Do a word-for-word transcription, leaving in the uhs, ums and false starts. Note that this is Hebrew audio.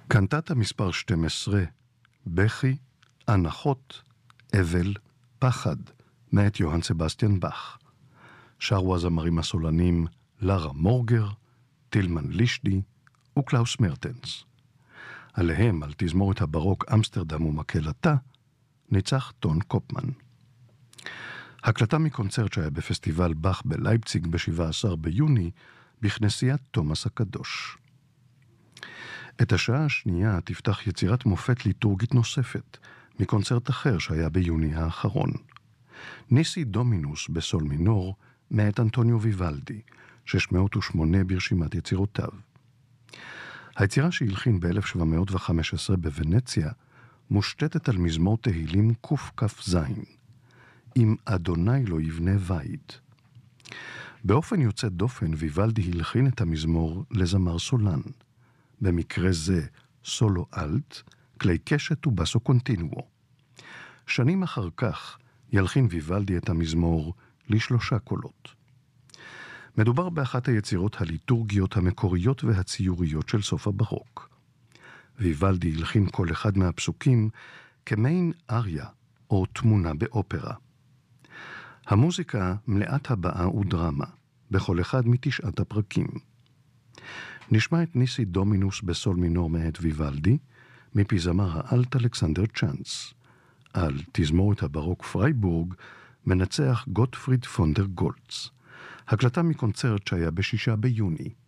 קנטטה מספר שתים עשרה, בכי, הנחות, אבל, פחד, מאת יוהאן סבסטיאן באך. שרו הזמרים הסולנים לרה מורגר, טילמן לישדי וקלאוס מרטנס. עליהם, על תזמורת הברוק אמסטרדם ומקהלתה, ניצח טון קופמן. הקלטה מקונצרט שהיה בפסטיבל באך בלייפציג ב-שבעה עשר ביוני, בכנסיית תומאס הקדוש. את השעה השנייה תפתח יצירת מופת ליטורגית נוספת, מקונצרט אחר שהיה ביוני האחרון. ניסי דומינוס בסול מינור, מאת אנטוניו ויוולדי, שש מאות ושמונה ברשימת יצירותיו. היצירה שהלחין ב-אלף שבע מאות וחמש עשרה בוונציה, מושתתת על מזמור תהילים קכ"ז, אם אדוני לא יבנה בית. באופן יוצא דופן, ויוולדי הלחין את המזמור לזמר סולן. במקרה זה סולו אלט, כלי קשת ובאסו קונטינואו. שנים אחר כך ילחין ויוולדי את המזמור לשלושה קולות. מדובר באחת היצירות הליטורגיות המקוריות והציוריות של סוף הברוק. ויוולדי הלחין כל אחד מהפסוקים כמעין אריה או תמונה באופרה. המוזיקה מלאת הבעה ודרמה, בכל אחד מתשעת הפרקים. נשמע את ניסי דומינוס בסול מינור מאת ויוולדי, מפי זמר האלט אלכסנדר צ'אנס. על תזמורת הברוק פרייבורג מנצח גוטפריד פונדר גולץ. הקלטה מקונצרט שהיה בשישה ביוני,